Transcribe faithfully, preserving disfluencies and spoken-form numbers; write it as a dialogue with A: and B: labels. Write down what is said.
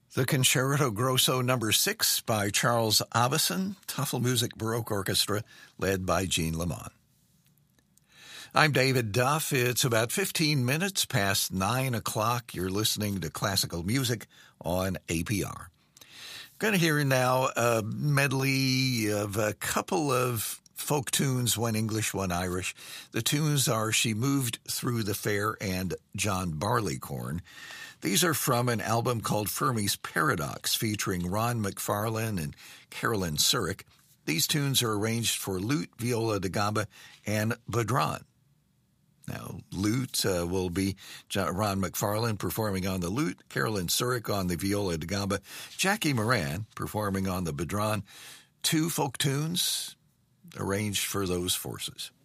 A: The Concerto Grosso Number Six by Charles Avison, Tafelmusik Baroque Orchestra, led by Jean Lamont. I'm David Duff. It's about fifteen minutes past nine o'clock. You're listening to classical music on A P R. Going to hear now a medley of a couple of folk tunes, one English, one Irish. The tunes are She Moved Through the Fair and John Barleycorn. These are from an album called Fermi's Paradox, featuring Ron McFarlane and Carolyn Surik. These tunes are arranged for lute, viola da gamba, and bodhrán. Now, lute uh, will be John, Ron McFarlane performing on the lute, Carolyn Surik on the viola da gamba, Jackie Moran performing on the bodhrán. Two folk tunes arranged for those forces.